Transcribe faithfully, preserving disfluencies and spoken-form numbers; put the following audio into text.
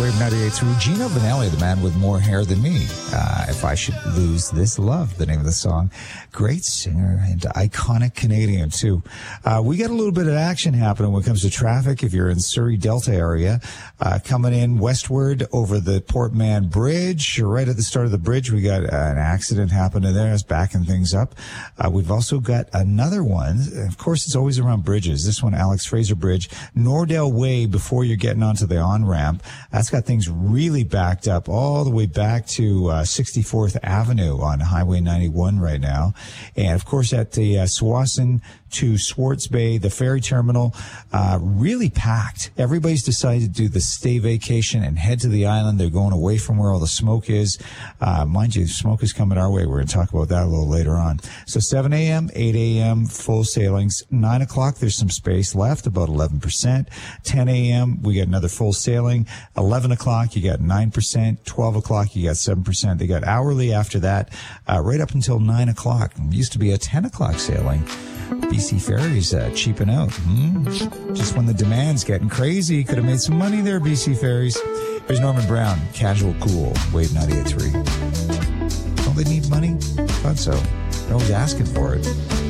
Wave ninety-eight through Gino Vanelli, the man with more hair than me. Uh, if I should lose this love, the name of the song. Great singer and iconic Canadian, too. Uh, we got a little bit of action happening when it comes to traffic. If you're in Surrey Delta area, uh, coming in westward over the Port Mann Bridge, right at the start of the bridge, we got uh, an accident happening there. It's backing things up. Uh, we've also got another one. Of course, it's always around bridges. This one, Alex Fraser Bridge, Nordell Way, before you're getting onto the on-ramp. That's got things really backed up all the way back to uh, sixty-fourth Avenue on Highway ninety-one right now. And, of course, at the uh, Tsawwassen to Swartz Bay, the ferry terminal, uh, really packed. Everybody's decided to do the stay vacation and head to the island. They're going away from where all the smoke is. Uh, mind you, smoke is coming our way. We're going to talk about that a little later on. So seven a.m., eight a.m., full sailings. nine o'clock, there's some space left, about eleven percent. ten a.m., we got another full sailing. eleven o'clock, you got nine percent. twelve o'clock, you got seven percent. They got hourly after that, uh, right up until nine o'clock. It used to be a ten o'clock sailing. B C Ferries uh, cheaping out. Hmm? Just when the demand's getting crazy, could have made some money there, B C Ferries. Here's Norman Brown, Casual Cool, Wave ninety-eight point three. Don't they need money? Thought so. They're always asking for it.